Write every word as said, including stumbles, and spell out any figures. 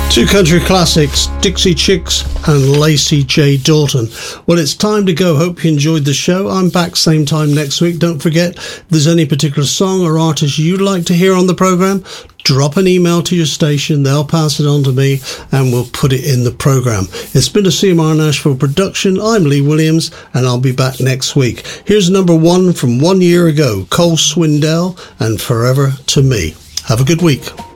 Two country classics, Dixie Chicks and Lacey J. Dalton. Well, it's time to go. Hope you enjoyed the show. I'm back same time next week. Don't forget, if there's any particular song or artist you'd like to hear on the programme, drop an email to your station. They'll pass it on to me and we'll put it in the programme. It's been a C M R Nashville production. I'm Lee Williams and I'll be back next week. Here's number one from one year ago, Cole Swindell and Forever to Me. Have a good week.